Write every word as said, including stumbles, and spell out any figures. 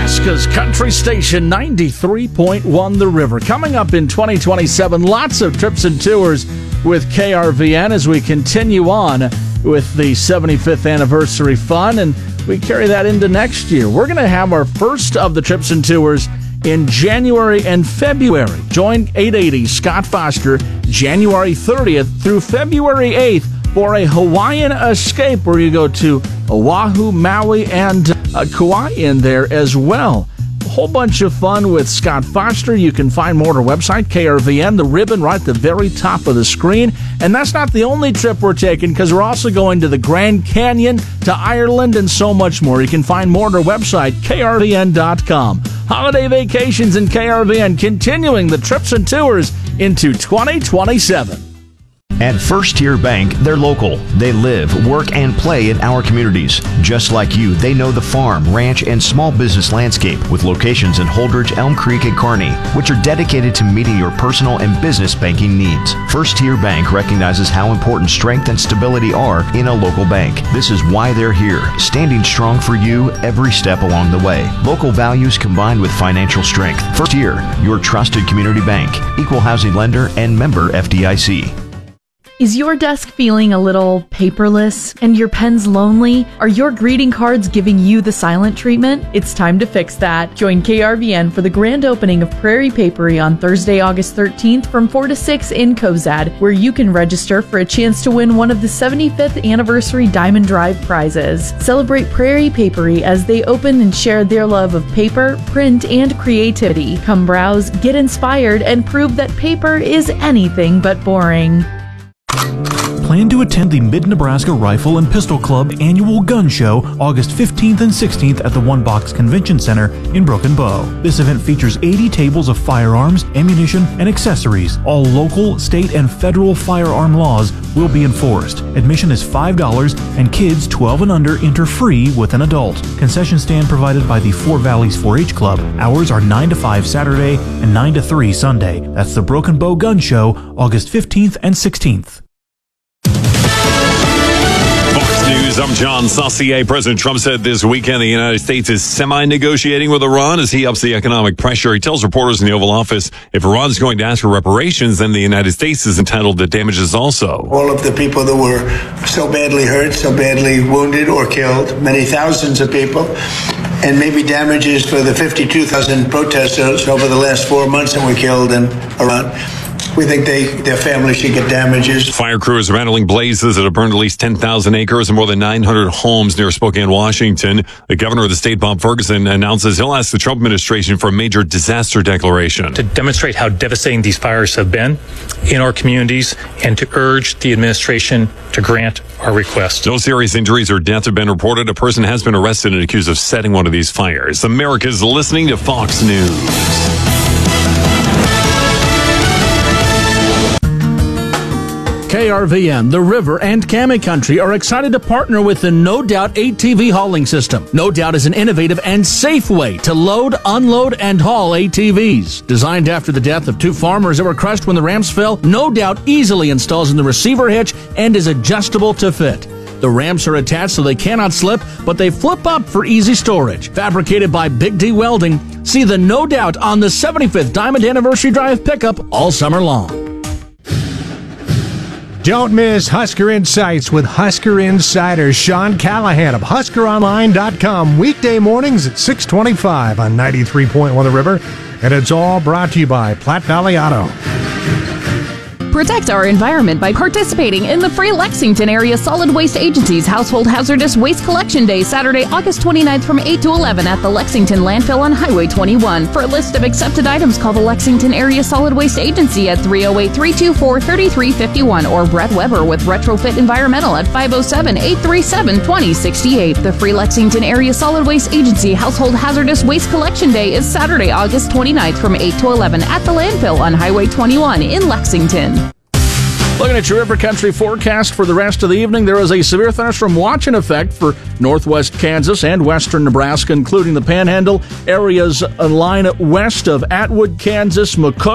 Nebraska's country station, ninety-three point one The River. Coming up in twenty twenty-seven, lots of trips and tours with K R V N as we continue on with the seventy-fifth anniversary fun, and we carry that into next year. We're going to have our first of the trips and tours in January and February. Join eight eighty Scott Foster January thirtieth through February eighth for a Hawaiian escape where you go to Oahu, Maui, and uh, Kauai in there as well. A whole bunch of fun with Scott Foster. You can find more at our website, K R V N, the ribbon right at the very top of the screen. And that's not the only trip we're taking, because we're also going to the Grand Canyon, to Ireland, and so much more. You can find more at our website, K R V N dot com. Holiday vacations in K R V N, continuing the trips and tours into twenty twenty-seven. At First Tier Bank, they're local. They live, work, and play in our communities. Just like you, they know the farm, ranch, and small business landscape with locations in Holdridge, Elm Creek, and Kearney, which are dedicated to meeting your personal and business banking needs. First Tier Bank recognizes how important strength and stability are in a local bank. This is why they're here, standing strong for you every step along the way. Local values combined with financial strength. First Tier, your trusted community bank, equal housing lender, and member F D I C. Is your desk feeling a little paperless and your pens lonely? Are your greeting cards giving you the silent treatment? It's time to fix that. Join K R V N for the grand opening of Prairie Papery on Thursday, August thirteenth from four to six in Cozad, where you can register for a chance to win one of the seventy-fifth anniversary Diamond Drive prizes. Celebrate Prairie Papery as they open and share their love of paper, print, and creativity. Come browse, get inspired, and prove that paper is anything but boring. Plan to attend the Mid-Nebraska Rifle and Pistol Club annual gun show August fifteenth and sixteenth at the One Box Convention Center in Broken Bow. This event features eighty tables of firearms, ammunition, and accessories. All local, state, and federal firearm laws will be enforced. Admission is five dollars, and kids twelve and under enter free with an adult. Concession stand provided by the Four Valleys four H Club. Hours are nine to five Saturday and nine to three Sunday. That's the Broken Bow Gun Show, August fifteenth and sixteenth. Fox News, I'm John Saucier. President Trump said this weekend the United States is semi-negotiating with Iran as he ups the economic pressure. He tells reporters in the Oval Office if Iran is going to ask for reparations, then the United States is entitled to damages also. All of the people that were so badly hurt, so badly wounded or killed, many thousands of people, and maybe damages for the fifty-two thousand protesters over the last four months that were killed in Iran. We think they, their families should get damages. Fire crews are battling blazes that have burned at least ten thousand acres and more than nine hundred homes near Spokane, Washington. The governor of the state, Bob Ferguson, announces he'll ask the Trump administration for a major disaster declaration. To demonstrate how devastating these fires have been in our communities and to urge the administration to grant our request. No serious injuries or death have been reported. A person has been arrested and accused of setting one of these fires. America's listening to Fox News. K R V N, The River, and Cami Country are excited to partner with the No Doubt A T V hauling system. No Doubt is an innovative and safe way to load, unload, and haul A T Vs. Designed after the death of two farmers that were crushed when the ramps fell, No Doubt easily installs in the receiver hitch and is adjustable to fit. The ramps are attached so they cannot slip, but they flip up for easy storage. Fabricated by Big D Welding, see the No Doubt on the seventy-fifth Diamond Anniversary Drive pickup all summer long. Don't miss Husker Insights with Husker Insider Sean Callahan of Husker Online dot com, weekday mornings at six twenty-five on ninety-three point one The River, and it's all brought to you by Platte Valley Auto. Protect our environment by participating in the free Lexington Area Solid Waste Agency's Household Hazardous Waste Collection Day, Saturday, August twenty-ninth from eight to eleven at the Lexington Landfill on Highway twenty-one. For a list of accepted items, call the Lexington Area Solid Waste Agency at three oh eight, three two four, three three five one or Brett Weber with Retrofit Environmental at five oh seven, eight three seven, two oh six eight. The free Lexington Area Solid Waste Agency Household Hazardous Waste Collection Day is Saturday, August twenty-ninth from eight to eleven at the Landfill on Highway twenty-one in Lexington. Looking at your River Country forecast for the rest of the evening, there is a severe thunderstorm watch in effect for northwest Kansas and western Nebraska, including the Panhandle, areas a line west of Atwood, Kansas, McCook,